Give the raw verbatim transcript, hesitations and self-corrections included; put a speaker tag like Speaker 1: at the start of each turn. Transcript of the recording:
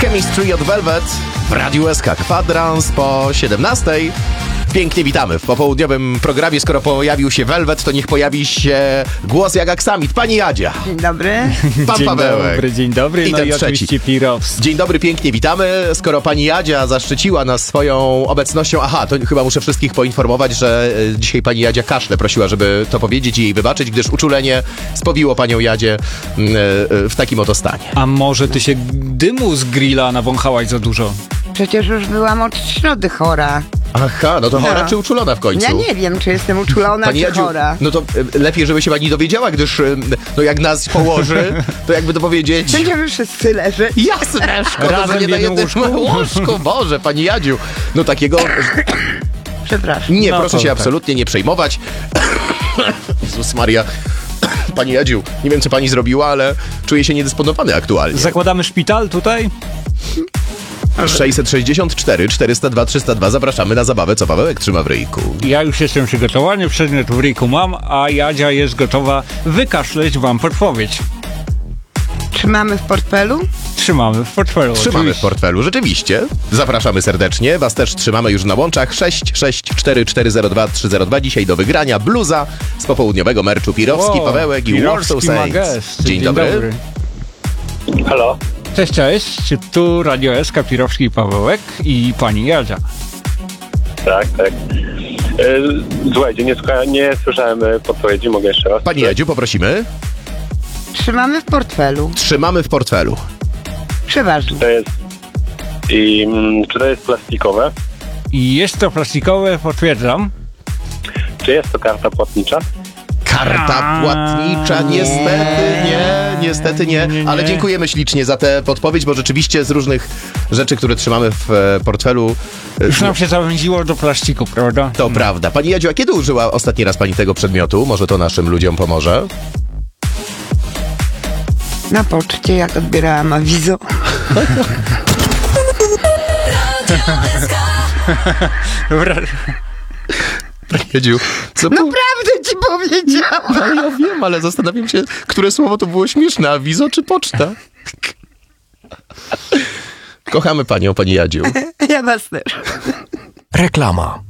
Speaker 1: Chemistry od Velvet w Radiu S K. Kwadrans po siedemnastej. Pięknie witamy w popołudniowym programie. Skoro pojawił się Velvet, to niech pojawi się głos jak aksamit. Pani Jadzia.
Speaker 2: Dzień dobry.
Speaker 1: Pan
Speaker 3: Dzień
Speaker 1: Pawełek.
Speaker 3: dobry, dzień dobry.
Speaker 1: I
Speaker 3: no
Speaker 1: ten
Speaker 3: i
Speaker 1: trzeci.
Speaker 3: oczywiście Pirowski.
Speaker 1: Dzień dobry, pięknie witamy. Skoro pani Jadzia zaszczyciła nas swoją obecnością, aha, to chyba muszę wszystkich poinformować, że e, dzisiaj pani Jadzia kaszle prosiła, żeby to powiedzieć i jej wybaczyć, gdyż uczulenie spowiło panią Jadzię m, e, w takim oto stanie.
Speaker 3: A może ty się dymu z grilla nawąchałaś za dużo?
Speaker 2: Przecież już byłam od środy chora.
Speaker 1: Aha, no to chora
Speaker 2: No.
Speaker 1: czy uczulona w końcu?
Speaker 2: Ja nie wiem, czy jestem uczulona,
Speaker 1: Pani
Speaker 2: czy
Speaker 1: Jadziu,
Speaker 2: chora.
Speaker 1: no to e, lepiej, żeby się pani dowiedziała, gdyż e, no jak nas położy, to jakby to powiedzieć...
Speaker 2: Będziemy wszyscy leżeć.
Speaker 1: Jasneszko,
Speaker 3: Razem
Speaker 1: to nie
Speaker 3: w
Speaker 1: na
Speaker 3: jednym
Speaker 1: jednym
Speaker 3: łóżku?
Speaker 1: łóżku. Boże, pani Jadziu. No takiego...
Speaker 2: Przepraszam.
Speaker 1: Nie,
Speaker 3: No
Speaker 1: proszę
Speaker 3: to
Speaker 1: się
Speaker 3: tak.
Speaker 1: absolutnie nie przejmować. Jezus Maria. Pani Jadziu, nie wiem co pani zrobiła, ale czuję się niedysponowany aktualnie.
Speaker 3: Zakładamy szpital tutaj?
Speaker 1: sześćset sześćdziesiąt cztery czterysta dwa trzysta dwa. Zapraszamy na zabawę, co Pawełek trzyma w ryjku.
Speaker 3: Ja już jestem przygotowany, przedmiot w ryjku mam, a Jadzia jest gotowa wykaszleć wam podpowiedź.
Speaker 2: Trzymamy w portfelu?
Speaker 3: Trzymamy w portfelu.
Speaker 1: Trzymamy w
Speaker 3: oczywiście.
Speaker 1: portfelu, rzeczywiście. Zapraszamy serdecznie. Was też trzymamy już na łączach. sześć sześć cztery cztery zero dwa trzy zero dwa. Dzisiaj do wygrania bluza z popołudniowego merczu Pirowski,
Speaker 3: O,
Speaker 1: Pawełek i
Speaker 3: Pirowski
Speaker 1: Warsaw
Speaker 3: ma
Speaker 1: Saints.
Speaker 3: gest.
Speaker 1: Dzień, dobry.
Speaker 4: Halo?
Speaker 3: Cześć, cześć. Tu Radio S K, Pirowski i Pawełek i pani Jadzia.
Speaker 4: Tak, tak. E, Słuchajcie, nie, słucha- nie słyszałem e, podpowiedzi, mogę jeszcze raz?
Speaker 1: Pani Jadziu, poprosimy.
Speaker 2: Trzymamy w portfelu.
Speaker 1: Trzymamy w portfelu.
Speaker 2: Przeważnie.
Speaker 4: To jest... I, mm, czy to jest plastikowe?
Speaker 3: I jest to plastikowe, potwierdzam.
Speaker 4: Czy jest to karta płatnicza?
Speaker 1: Karta płatnicza, niestety nie, niestety nie,
Speaker 3: Nie, nie.
Speaker 1: ale dziękujemy ślicznie za tę podpowiedź, bo rzeczywiście z różnych rzeczy, które trzymamy w e, portfelu, e,
Speaker 3: Już nam się zawęziło do plastiku, prawda?
Speaker 1: to prawda. Pani Jadziu, a kiedy użyła ostatni raz pani tego przedmiotu? Może to naszym ludziom pomoże?
Speaker 2: Na poczcie, jak odbierałam awizo.
Speaker 3: Wra-
Speaker 1: Pani Jadziu, co było?
Speaker 2: Naprawdę ci powiedziałam.
Speaker 1: No, ja wiem, ale zastanawiam się, które słowo to było śmieszne, awizo czy poczta? Kochamy panią, pani Jadziu.
Speaker 2: Ja was też.
Speaker 5: Reklama.